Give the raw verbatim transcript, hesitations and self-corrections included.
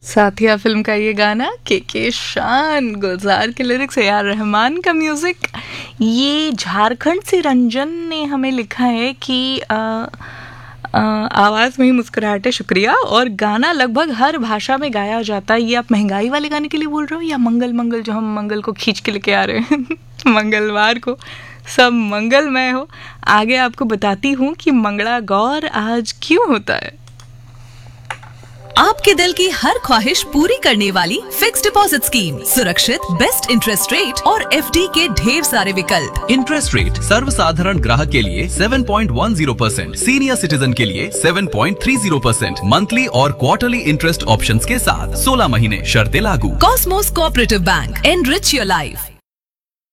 साथिया film का ये गाना के के शान, गुलजार के लिरिक्स, ए आर रहमान का म्यूजिक। ये झारखंड से रंजन ने हमें लिखा है कि आ, आ, आवाज़ में ही मुस्कुराहट है, शुक्रिया। और गाना लगभग हर भाषा में गाया जाता है। ये आप महंगाई वाले गाने के लिए बोल रहे हो या मंगल मंगल जो हम मंगल को खींच के लेके आ रहे हैं मंगलवार को सब मंगलमय हो। आगे आपको बताती हूँ कि मंगला गौर आज क्यों होता है। आपके दिल की हर ख्वाहिश पूरी करने वाली फिक्स डिपॉजिट स्कीम, सुरक्षित, बेस्ट इंटरेस्ट रेट और एफडी के ढेर सारे विकल्प। इंटरेस्ट रेट सर्वसाधारण ग्राहक के लिए सात पॉइंट एक शून्य परसेंट, सीनियर सिटीजन के लिए सात पॉइंट तीन शून्य परसेंट, मंथली और क्वार्टरली इंटरेस्ट ऑप्शंस के साथ सोलह महीने, शर्तें लागू। Cosmos cooperative bank, enrich your life.